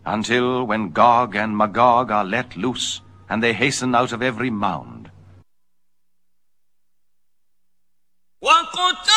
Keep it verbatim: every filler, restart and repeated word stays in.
until when Gog and Magog are let loose, and they hasten out of every mound. وَقُتَلَ